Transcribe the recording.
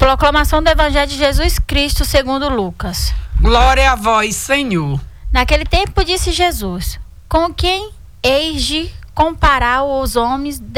Proclamação do Evangelho de Jesus Cristo segundo Lucas. Glória a vós, Senhor. Naquele tempo disse Jesus: com quem hei de comparar os homens